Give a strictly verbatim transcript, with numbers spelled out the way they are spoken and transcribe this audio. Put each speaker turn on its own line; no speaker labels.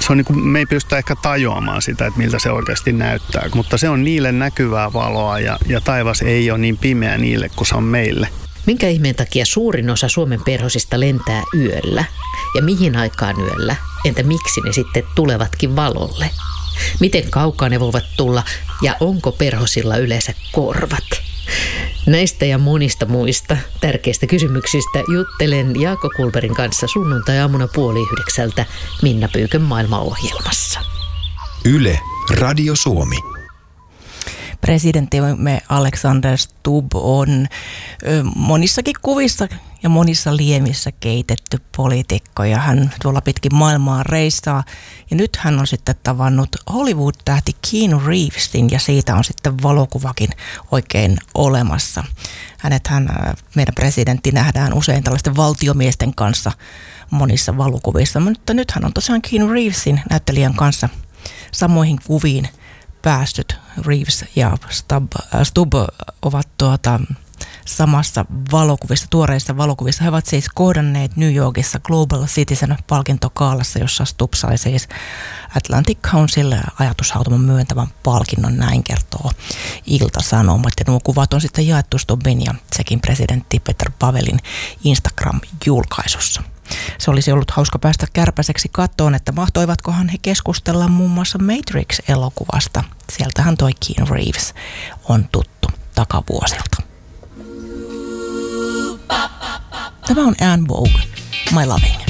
se on niin kuin, me ei pystytä ehkä tajuamaan sitä, että miltä se oikeasti näyttää, mutta se on niille näkyvää valoa ja, ja taivas ei ole niin pimeä niille kuin se on meille.
Minkä ihmeen takia suurin osa Suomen perhosista lentää yöllä? Ja mihin aikaan yöllä? Entä miksi ne sitten tulevatkin valolle? Miten kaukaa ne voivat tulla ja onko perhosilla yleensä korvat? Näistä ja monista muista tärkeistä kysymyksistä juttelen Jaakko Kulberin kanssa sunnuntai-aamuna puoli yhdeksältä Minna Pyykön maailmaohjelmassa.
Yle, Radio Suomi.
Presidenttimme Alexander Stubb on ö, monissakin kuvissa ja monissa liemissä keitetty poliitikko ja hän tuolla pitkin maailmaa reissaa. Ja nyt hän on sitten tavannut Hollywood-tähti Keanu Reevesin ja siitä on sitten valokuvakin oikein olemassa. Hänethän, meidän presidentti, nähdään usein tällaisten valtiomiesten kanssa monissa valokuvissa, mutta nyt hän on tosiaan Keanu Reevesin näyttelijän kanssa samoihin kuviin päässyt. Reeves ja Stubb, äh, Stubb ovat tuota, samassa valokuvissa, tuoreissa valokuvissa. He ovat siis kohdanneet New Yorkissa Global Citizen-palkintokaalassa, jossa Stubb sai siis Atlantic Council ajatushautoman myöntävän palkinnon, näin kertoo Ilta-Sanomat. Ja nuo kuvat on sitten jaettu Stubbin ja Tšekin presidentti Petr Pavelin Instagram-julkaisussa. Se olisi ollut hauska päästä kärpäiseksi kattoon, että mahtoivatkohan he keskustella muun muassa Matrix-elokuvasta. Sieltähän toi Keanu Reeves on tuttu takavuosilta. Tämä on Anne Vogue, My Loving.